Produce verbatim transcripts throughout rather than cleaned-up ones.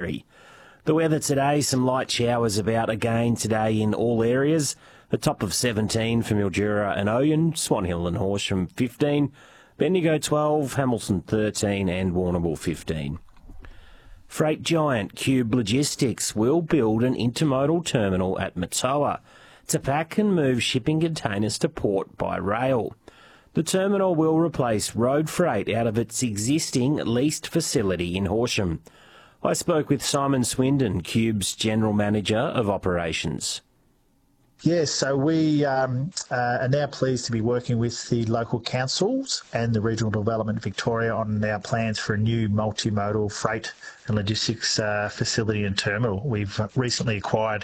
country. The weather today, some light showers about again today in all areas. The top of seventeen for Mildura and Oyen, Swan Hill and Horsham fifteen, Bendigo twelve, Hamilton thirteen and Warrnambool fifteen. Freight giant Qube Logistics will build an intermodal terminal at Matoa to pack and move shipping containers to port by rail. The terminal will replace road freight out of its existing leased facility in Horsham. I spoke with Simon Swindon, Qube's General Manager of Operations. Yes, so we um, uh, are now pleased to be working with the local councils and the Regional Development Victoria on our plans for a new multimodal freight and logistics uh, facility and terminal. We've recently acquired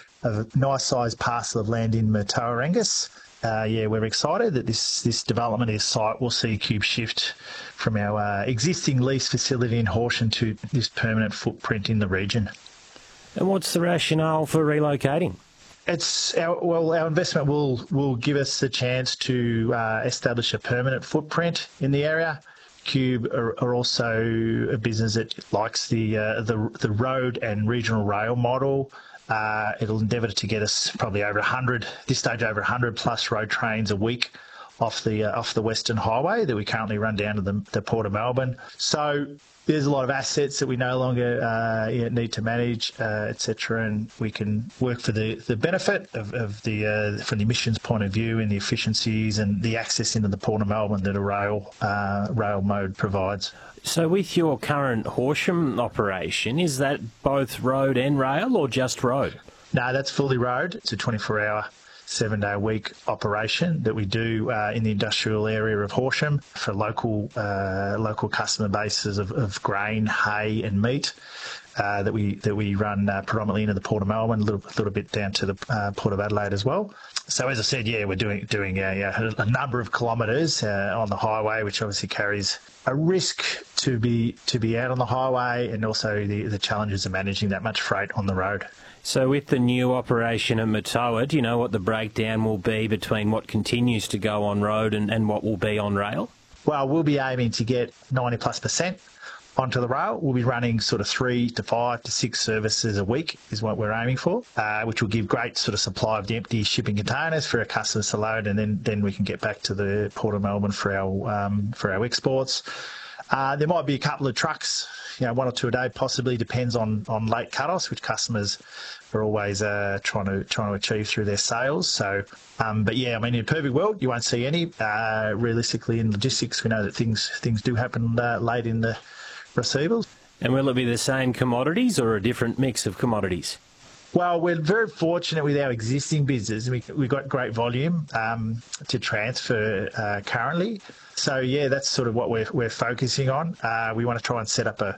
a nice sized parcel of land in Matoa Angus. Uh, yeah, we're excited that this, this development, this site, will see Qube shift from our uh, existing lease facility in Horsham to this permanent footprint in the region. And what's the rationale for relocating? It's our, well, our investment will will give us the chance to uh, establish a permanent footprint in the area. Qube are, are also a business that likes the uh, the the road and regional rail model. Uh, it'll endeavour to get us probably over one hundred, this stage over one hundred plus road trains a week off the uh, off the Western Highway that we currently run down to the, the Port of Melbourne. So there's a lot of assets that we no longer uh, yeah, need to manage, uh, et cetera, and we can work for the, the benefit of, of the uh, from the emissions point of view and the efficiencies and the access into the Port of Melbourne that a rail uh, rail mode provides. So with your current Horsham operation, is that both road and rail or just road? No, that's fully road. It's a twenty-four hour, seven day a week operation that we do uh, in the industrial area of Horsham for local uh, local customer bases of, of grain, hay and meat uh, that we that we run uh, predominantly into the Port of Melbourne, a little, little bit down to the uh, Port of Adelaide as well. So as I said, yeah, we're doing doing a, a number of kilometres uh, on the highway, which obviously carries a risk to be to be out on the highway, and also the, the challenges of managing that much freight on the road. So with the new operation at Matoa, do you know what the breakdown will be between what continues to go on road and, and what will be on rail? Well, we'll be aiming to get ninety plus percent onto the rail. We'll be running sort of three to five to six services a week is what we're aiming for, uh, which will give great sort of supply of the empty shipping containers for our customers to load, and then, then we can get back to the Port of Melbourne for our um, for our exports. Uh, there might be a couple of trucks, you know, one or two a day, possibly, depends on, on late cut-offs, which customers are always uh, trying to trying to achieve through their sales. So, um, but yeah, I mean, in a perfect world, you won't see any. Uh, realistically, in logistics, we know that things things do happen uh, late in the receivables. And will it be the same commodities or a different mix of commodities? Well, we're very fortunate with our existing business. We, we've got great volume um, to transfer uh, currently. So, yeah, that's sort of what we're, we're focusing on. Uh, we want to try and set up a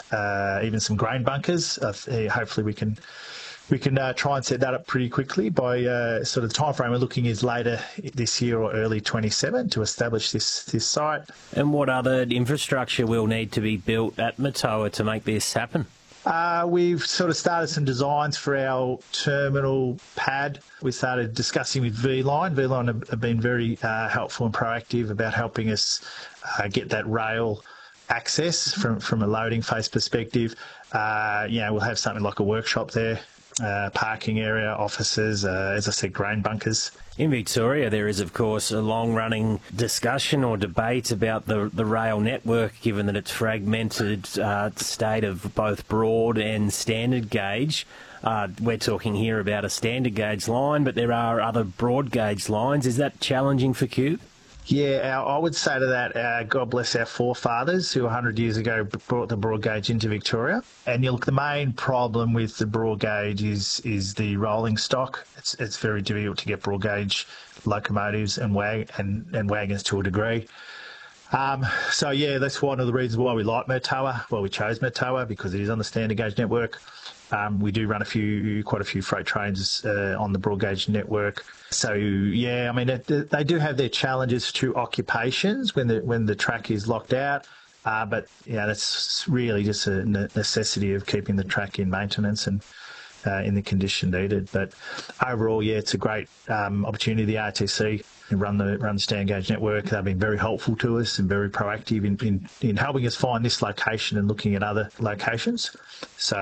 uh, even some grain bunkers. Uh, hopefully we can we can uh, try and set that up pretty quickly by uh, sort of the time frame we're looking is later this year or early twenty-seven to establish this, this site. And what other infrastructure will need to be built at Matoa to make this happen? Uh, we've sort of started some designs for our terminal pad. We started discussing with V-Line. V-Line have, have been very uh, helpful and proactive about helping us uh, get that rail access from, from a loading face perspective. Uh, you know, we'll have something like a workshop there, uh, parking area, offices, uh, as I said, grain bunkers. In Victoria, there is, of course, a long-running discussion or debate about the, the rail network, given that it's fragmented uh, state of both broad and standard gauge. Uh, we're talking here about a standard gauge line, but there are other broad gauge lines. Is that challenging for Qube? Yeah, our, I would say to that, uh, God bless our forefathers who one hundred years ago brought the broad gauge into Victoria. And you look, the main problem with the broad gauge is is the rolling stock. It's it's very difficult to get broad gauge locomotives and wag and, and wagons to a degree. Um, so yeah, that's one of the reasons why we like Matoa. Well, we chose Matoa because it is on the standard gauge network. Um, we do run a few, quite a few freight trains uh, on the broad gauge network. So yeah, I mean it, they do have their challenges through occupations when the when the track is locked out. Uh, but yeah, that's really just a necessity of keeping the track in maintenance and uh, in the condition needed. But overall, yeah, it's a great um, opportunity. The R T C run the run the standard gauge network. They've been very helpful to us and very proactive in, in, in helping us find this location and looking at other locations. So.